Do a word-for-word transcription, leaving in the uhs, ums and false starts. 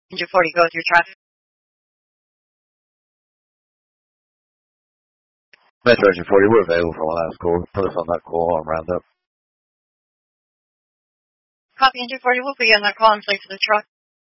Engine forty, go with your traffic. Metro Engine forty, we're available for one last call. Put us on that call on roundup. Copy Engine forty, we'll put you on that call and place to the truck.